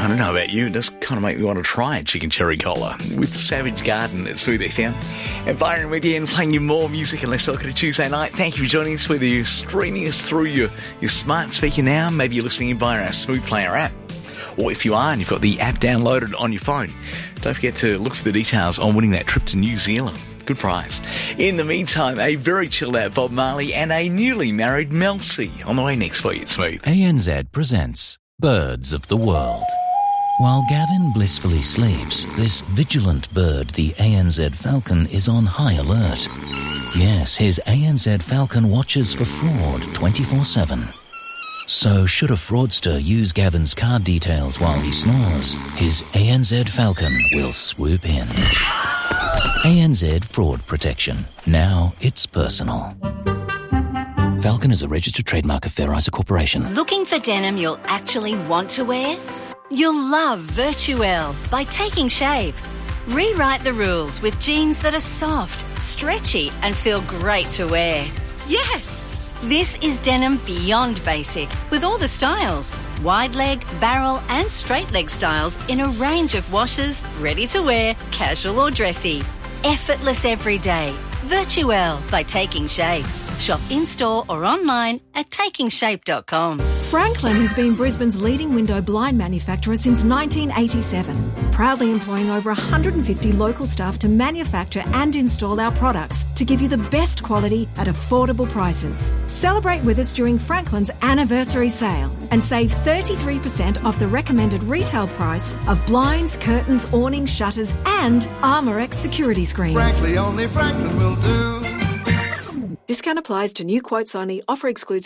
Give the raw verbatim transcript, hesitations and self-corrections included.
I don't know about you, it does kind of make me want to try a chicken cherry cola with Savage Garden at Smooth F M. And Byron with you and playing you more music and less talk on a Tuesday night. Thank you for joining us, whether you're streaming us through your, your smart speaker now, maybe you're listening in via our Smooth Player app. Or if you are and you've got the app downloaded on your phone, don't forget to look for the details on winning that trip to New Zealand. Good prize. In the meantime, a very chilled out Bob Marley and a newly married Mel C on the way next for you at Smooth. A N Z presents Birds of the World. While Gavin blissfully sleeps, this vigilant bird, the A N Z falcon, is on high alert. Yes, his A N Z falcon watches for fraud twenty-four seven. So should a fraudster use Gavin's card details while he snores, his A N Z falcon will swoop in. A N Z Fraud Protection. Now it's personal. Falcon is a registered trademark of Fair Isa Corporation. Looking for denim you'll actually want to wear? You'll love Virtuelle by Taking Shape. Rewrite the rules with jeans that are soft, stretchy and feel great to wear. Yes! This is denim beyond basic, with all the styles. Wide leg, barrel and straight leg styles in a range of washes, ready to wear, casual or dressy. Effortless every day. Virtuelle by Taking Shape. Shop in-store or online at taking shape dot com. Franklin has been Brisbane's leading window blind manufacturer since nineteen eighty-seven, proudly employing over one hundred fifty local staff to manufacture and install our products to give you the best quality at affordable prices. Celebrate with us during Franklin's anniversary sale and save thirty-three percent off the recommended retail price of blinds, curtains, awnings, shutters and Armorex security screens. Frankly, only Franklin will do. Discount applies to new quotes only. Offer excludes